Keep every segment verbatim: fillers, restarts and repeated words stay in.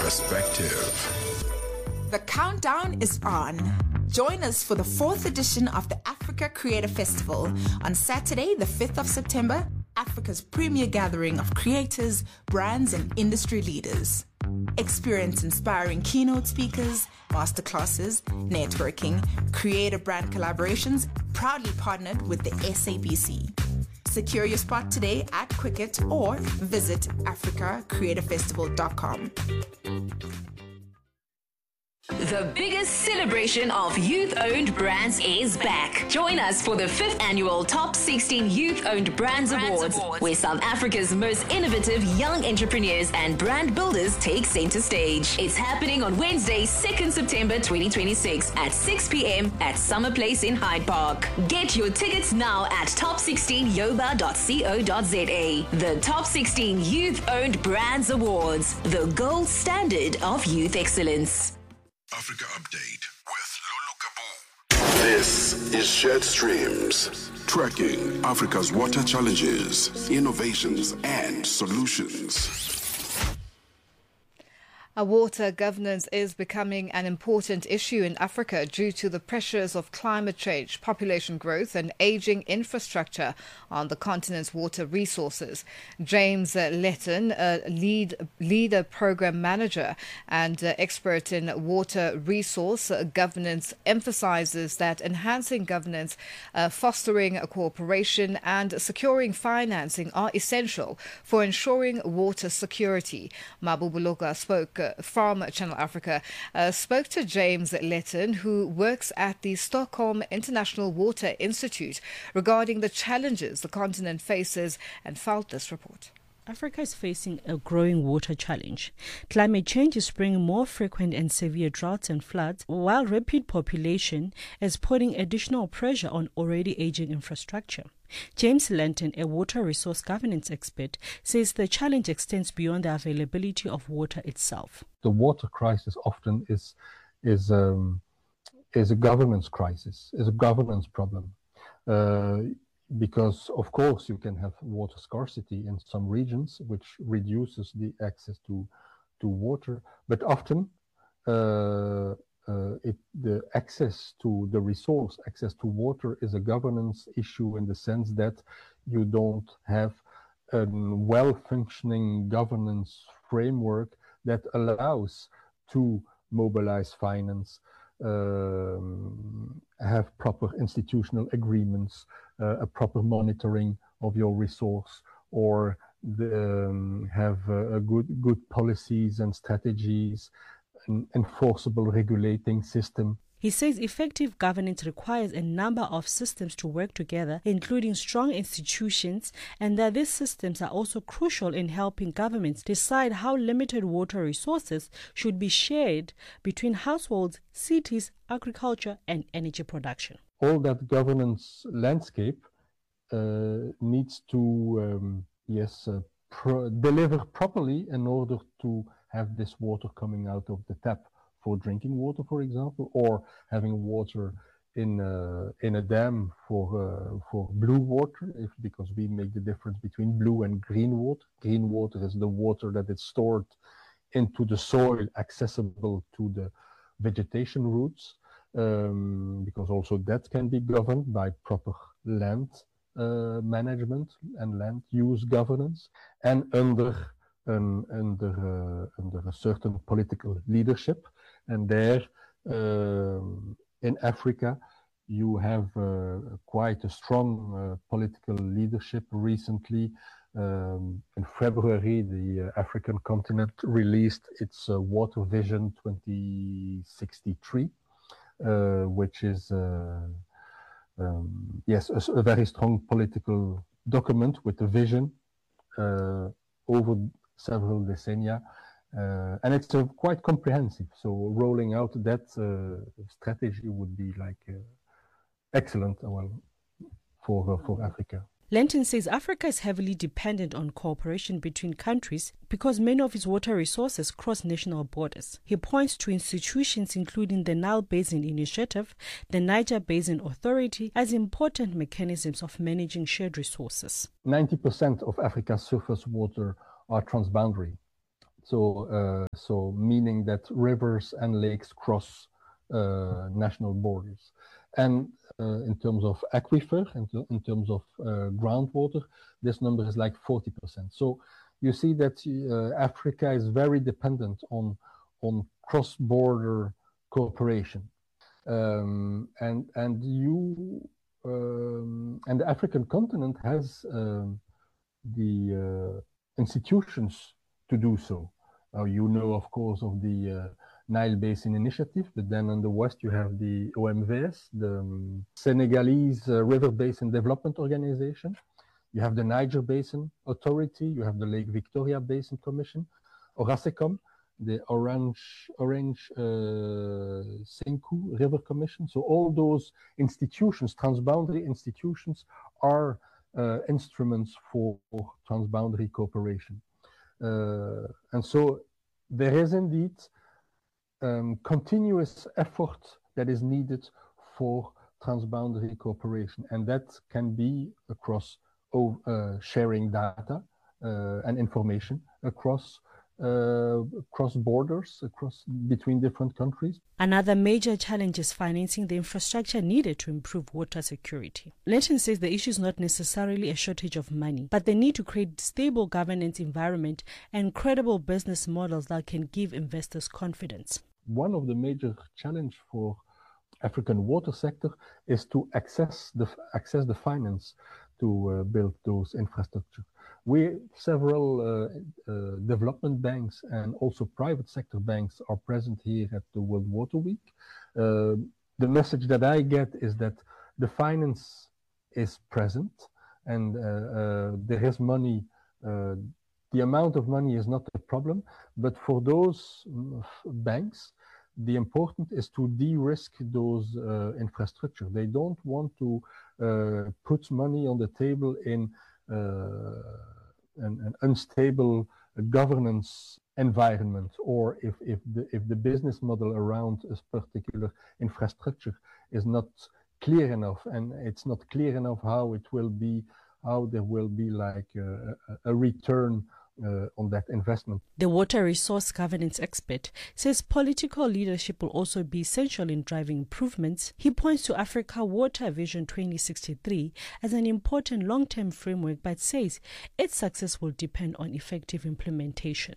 perspective. The countdown is on. Join us for the fourth edition of the Africa Creator Festival on Saturday, the fifth of September, Africa's premier gathering of creators, brands, and industry leaders. Experience inspiring keynote speakers, masterclasses, networking, creator brand collaborations, proudly partnered with the S A B C. Secure your spot today at Quicket or visit africa creator festival dot com. The biggest celebration of youth-owned brands is back. Join us for the fifth annual Top sixteen Youth-Owned Brands, brands Awards, Awards, where South Africa's most innovative young entrepreneurs and brand builders take center stage. It's happening on Wednesday, second September twenty twenty-six at six p.m. at Summer Place in Hyde Park. Get your tickets now at top sixteen yoba dot co dot za. The Top sixteen Youth-Owned Brands Awards, the gold standard of youth excellence. Africa Update with Lulu Kabu. This is Shared Streams, tracking Africa's water challenges, innovations, and solutions. Water governance is becoming an important issue in Africa due to the pressures of climate change, population growth, and aging infrastructure on the continent's water resources. James Letton, a lead leader program manager and uh, expert in water resource governance, emphasizes that enhancing governance, uh, fostering cooperation, and securing financing are essential for ensuring water security. Mabubuluka spoke uh, from Channel Africa, uh, spoke to James Letton, who works at the Stockholm International Water Institute, regarding the challenges the continent faces, and filed this report. Africa is facing a growing water challenge. Climate change is bringing more frequent and severe droughts and floods, while rapid population is putting additional pressure on already aging infrastructure. James Letton, a water resource governance expert, says the challenge extends beyond the availability of water itself. The water crisis often is is um, is a governance crisis, is a governance problem. Uh, Because, of course, you can have water scarcity in some regions, which reduces the access to, to water. But often, uh, uh, it, the access to the resource, access to water, is a governance issue in the sense that you don't have a well-functioning governance framework that allows to mobilize finance, um, have proper institutional agreements, Uh, a proper monitoring of your resource, or the, um, have uh, a good good policies and strategies, an enforceable regulating system. He says effective governance requires a number of systems to work together, including strong institutions, and that these systems are also crucial in helping governments decide how limited water resources should be shared between households, cities, agriculture, and energy production. All that governance landscape uh, needs to, um, yes, uh, pro- deliver properly in order to have this water coming out of the tap for drinking water, for example, or having water in uh, in a dam for uh, for blue water, if, because we make the difference between blue and green water. Green water is the water that is stored into the soil, accessible to the vegetation roots. Um, because also that can be governed by proper land uh, management and land use governance, and under an, under uh, under a certain political leadership. And there, um, in Africa, you have uh, quite a strong uh, political leadership. Recently, um, in February, the uh, African continent released its uh, Water Vision twenty sixty-three. Uh, which is, uh, um, yes, a, a very strong political document with a vision uh, over several decennia. Uh, and it's uh, quite comprehensive. So rolling out that uh, strategy would be like uh, excellent uh, well, for, uh, for Africa. Letton says Africa is heavily dependent on cooperation between countries because many of its water resources cross national borders. He points to institutions including the Nile Basin Initiative, the Niger Basin Authority as important mechanisms of managing shared resources. ninety percent of Africa's surface water are transboundary. So, uh, so meaning that rivers and lakes cross uh, national borders. And uh, in terms of aquifer, in, in terms of uh, groundwater, this number is like forty percent. So you see that uh, Africa is very dependent on, on cross-border cooperation. Um, and, and, you, um, and the African continent has um, the uh, institutions to do so. Uh, you know, of course, of the uh, Nile Basin Initiative, but then on the west you have the O M V S, the um, Senegalese uh, River Basin Development Organization. You have the Niger Basin Authority, you have the Lake Victoria Basin Commission, ORASECOM, the Orange, Orange uh, Senku River Commission. So all those institutions, transboundary institutions, are uh, instruments for transboundary cooperation. Uh, and so there is indeed um, continuous effort that is needed for transboundary cooperation, and that can be across uh, sharing data uh, and information across uh, cross borders, across between different countries. Another major challenge is financing the infrastructure needed to improve water security. Lenton says the issue is not necessarily a shortage of money, but the need to create stable governance environment and credible business models that can give investors confidence. One of the major challenges for African water sector is to access the access the finance to uh, build those infrastructure. We several uh, uh, development banks and also private sector banks are present here at the World Water Week. Uh, the message that I get is that the finance is present, and uh, uh, there is money. Uh, the amount of money is not a problem, but for those banks, the important is to de-risk those uh, infrastructure. They don't want to uh, put money on the table in uh, an, an unstable governance environment, or if, if, the, if the business model around a particular infrastructure is not clear enough, and it's not clear enough how it will be, how there will be like a, a return Uh, on that investment. The water resource governance expert says political leadership will also be essential in driving improvements. He points to Africa Water Vision twenty sixty-three as an important long-term framework, but says its success will depend on effective implementation.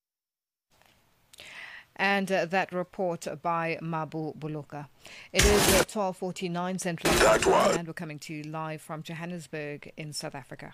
And uh, that report by Mabu Buluka. It is uh, twelve forty-nine Central Africa, and we're coming to you live from Johannesburg in South Africa.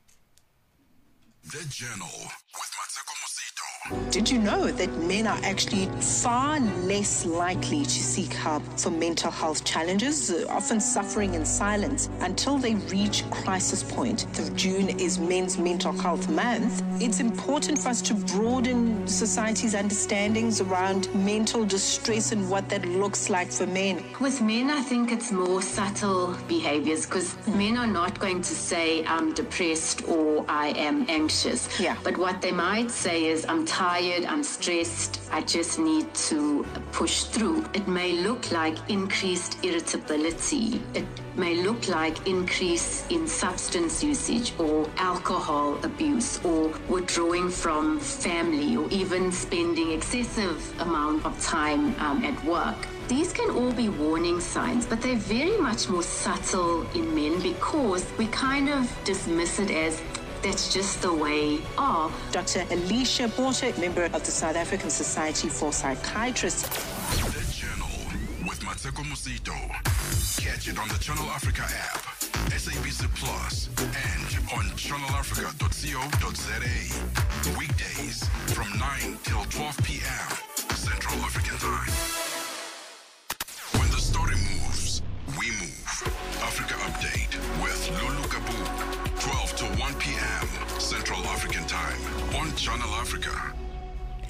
The Journal with Mateko Mosito. Did you know that men are actually far less likely to seek help for mental health challenges, often suffering in silence until they reach crisis point? June is Men's Mental Health Month. It's important for us to broaden society's understandings around mental distress and what that looks like for men. With men, I think it's more subtle behaviors, because men are not going to say, I'm depressed or I am anxious. Yeah. But what they might say is, I'm tired, I'm stressed, I just need to push through. It may look like increased irritability. It may look like increase in substance usage or alcohol abuse or withdrawing from family or even spending excessive amount of time um, at work. These can all be warning signs, but they're very much more subtle in men because we kind of dismiss it as that's just the way are. Doctor Alicia Porter, member of the South African Society for Psychiatrists. The Journal with Mateko Mosito. Catch it on the Channel Africa app, S A B C Plus, and on channel africa dot co dot za. Weekdays from nine till twelve p.m. Central African Time. When the story moves, we move. Africa Update with Lulu Kabu. twelve to one p.m. Central African Time on Channel Africa.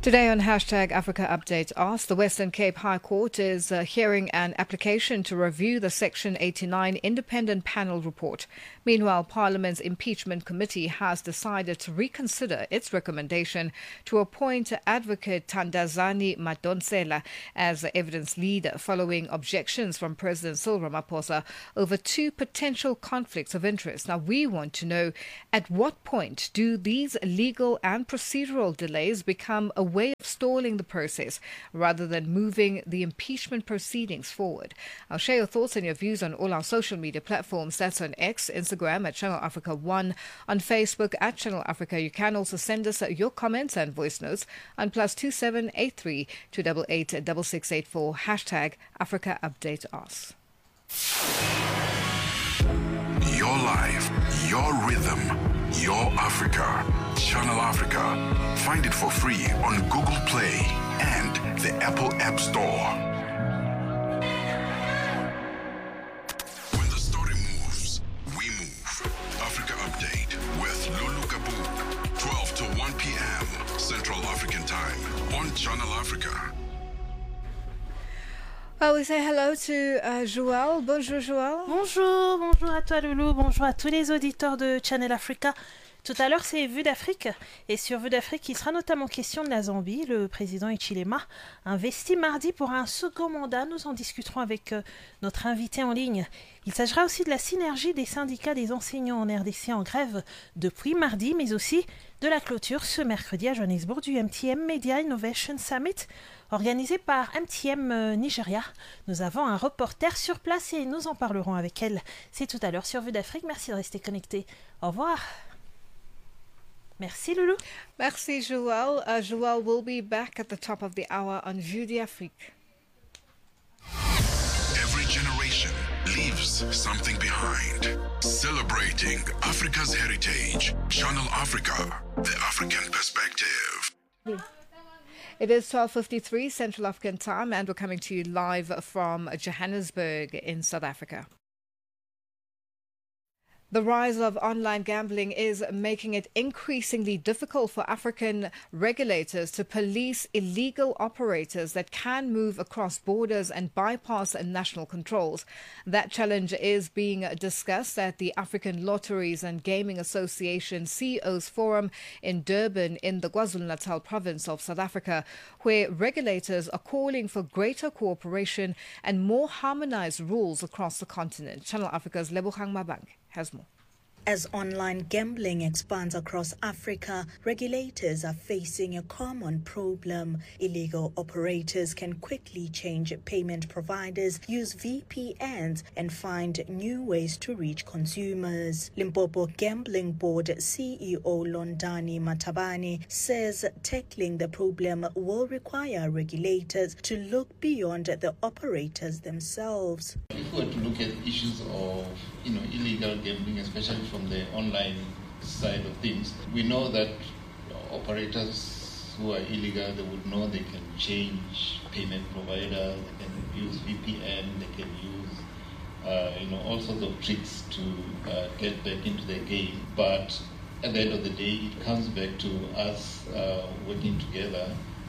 Today on hashtag Africa Update Ask, the Western Cape High Court is uh, hearing an application to review the Section eighty-nine Independent Panel report. Meanwhile, Parliament's Impeachment Committee has decided to reconsider its recommendation to appoint Advocate Thandazani Madonsela as evidence leader following objections from President Cyril Ramaphosa over two potential conflicts of interest. Now, we want to know, at what point do these legal and procedural delays become a way of stalling the process rather than moving the impeachment proceedings forward? I'll share your thoughts and your views on all our social media platforms. That's on X, Instagram at Channel Africa one, on Facebook at Channel Africa. You can also send us your comments and voice notes on plus two seven eight three two eight eight six six eight four. Hashtag Africa Update Us. Your life, your rhythm, your Africa. Channel Africa. Find it for free on Google Play and the Apple App Store. When the story moves, we move. Africa Update with Lulu Kabu, twelve to one p.m. Central African Time on Channel Africa. Well, we say hello to uh, Joël. Bonjour, Joël. Bonjour, bonjour à toi, Loulou. Bonjour à tous les auditeurs de Channel Africa. Tout à l'heure, c'est Vue d'Afrique. Et sur Vue d'Afrique, il sera notamment question de la Zambie. Le président Hichilema investit mardi pour un second mandat. Nous en discuterons avec euh, notre invité en ligne. Il s'agira aussi de la synergie des syndicats des enseignants en R D C en grève depuis mardi, mais aussi de la clôture ce mercredi à Johannesburg du M T M Media Innovation Summit, organisé par M T M euh, Nigeria. Nous avons un reporter sur place et nous en parlerons avec elle. C'est tout à l'heure sur Vue d'Afrique. Merci de rester connecté. Au revoir. Merci, Loulou. Merci, Joël. Uh, Joël will be back at the top of the hour on Vue d'Afrique. Every generation leaves something behind. Celebrating Africa's heritage. Channel Africa, the African perspective. It is twelve fifty-three Central African Time, and we're coming to you live from Johannesburg in South Africa. The rise of online gambling is making it increasingly difficult for African regulators to police illegal operators that can move across borders and bypass national controls. That challenge is being discussed at the African Lotteries and Gaming Association C E Os Forum in Durban in the KwaZulu-Natal province of South Africa, where regulators are calling for greater cooperation and more harmonized rules across the continent. Channel Africa's Lebogang Mabang has more. As online gambling expands across Africa, regulators are facing a common problem. Illegal operators can quickly change payment providers, use V P Ns, and find new ways to reach consumers. Limpopo Gambling Board C E O Londani Matabane says tackling the problem will require regulators to look beyond the operators themselves. If we were to look at issues of, you know, illegal gambling, especially from the online side of things, we know that operators who are illegal, they would know they can change payment provider, they can use V P N, they can use uh, you know, all sorts of tricks to uh, get back into the game. But at the end of the day, it comes back to us uh, working together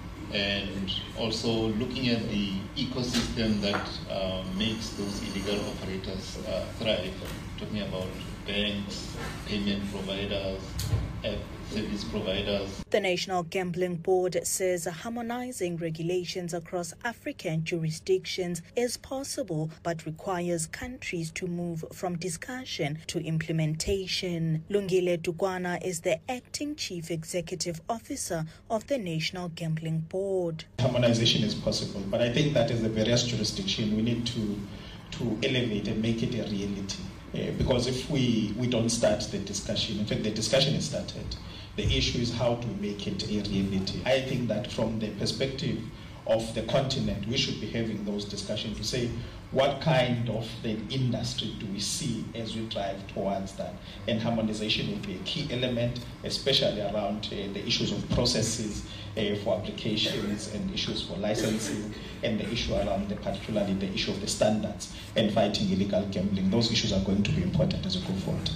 and also looking at the ecosystem that uh, makes those illegal operators uh, thrive. I'm talking about banks, payment providers, app service providers. The National Gambling Board says harmonizing regulations across African jurisdictions is possible, but requires countries to move from discussion to implementation. Lungile Dugwana is the acting chief executive officer of the National Gambling Board. Harmonization is possible, but I think that as the various jurisdictions, we need to, to elevate and make it a reality. Uh, because if we, we don't start the discussion, in fact, the discussion is started. The issue is how to make it a reality. I think that from the perspective of the continent, we should be having those discussions to say what kind of the industry do we see as we drive towards that. And harmonization will be a key element, especially around uh, the issues of processes uh, for applications and issues for licensing, and the issue around the, particularly the issue of the standards and fighting illegal gambling. Those issues are going to be important as we go forward.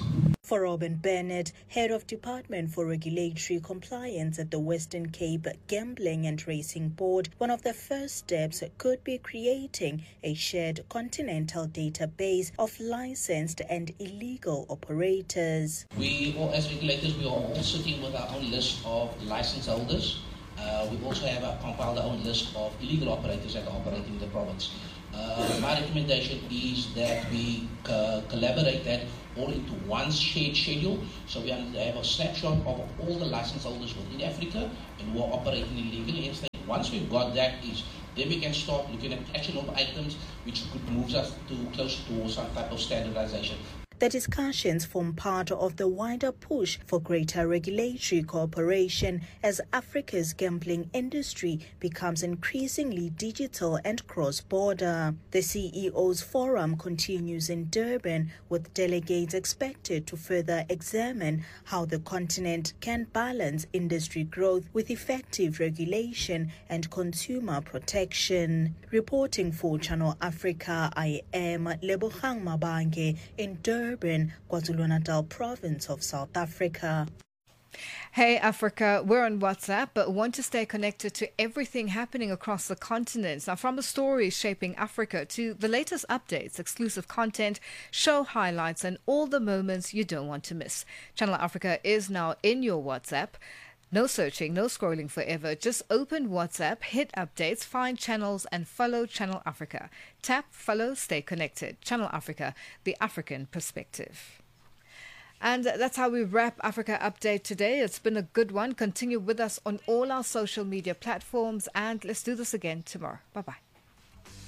For Robin Bennett, Head of Department for Regulatory Compliance at the Western Cape Gambling and Racing Board, one of the first steps could be creating a shared continental database of licensed and illegal operators. We, all, as regulators, we are all sitting with our own list of license holders. Uh, we also have a, compiled our own list of illegal operators that are operating in the province. Uh, my recommendation is that we uh, collaborate that all into one shared schedule, so we have a snapshot of all the license holders within Africa and who are operating illegally. And once we've got that, is then we can start looking at actionable items which could move us to close to some type of standardization. The discussions form part of the wider push for greater regulatory cooperation as Africa's gambling industry becomes increasingly digital and cross-border. The C E O's forum continues in Durban, with delegates expected to further examine how the continent can balance industry growth with effective regulation and consumer protection. Reporting for Channel Africa, I am Lebogang Mabange in Durban, KwaZulu-Natal province of South Africa. Hey Africa, we're on WhatsApp, but want to stay connected to everything happening across the continent. Now, from the stories shaping Africa to the latest updates, exclusive content, show highlights, and all the moments you don't want to miss. Channel Africa is now in your WhatsApp. No searching, no scrolling forever. Just open WhatsApp, hit updates, find channels, and follow Channel Africa. Tap, follow, stay connected. Channel Africa, the African perspective. And that's how we wrap Africa Update today. It's been a good one. Continue with us on all our social media platforms, and let's do this again tomorrow. Bye-bye.